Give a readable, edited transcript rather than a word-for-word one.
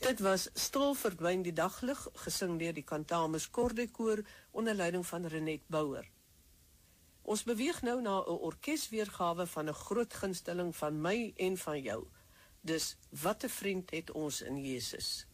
Dit was Stil verdwyn die daglig, gesing deur die Kantamus Kordekoor onder leiding van Renet Bouwer. Ons beweeg nou na 'n orkesweergawe van 'n groot gunsteling van my en van jou. Dus wat 'n vriend het ons in Jesus.